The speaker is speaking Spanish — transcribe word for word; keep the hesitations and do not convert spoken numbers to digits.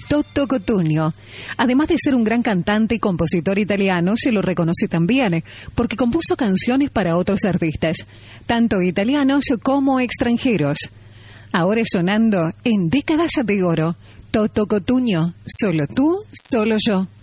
Toto Cutugno. Además de ser un gran cantante y compositor italiano, se lo reconoce también, porque compuso canciones para otros artistas, tanto italianos como extranjeros. Ahora sonando en Décadas de Oro, Toto Cutugno, Solo tú, solo yo.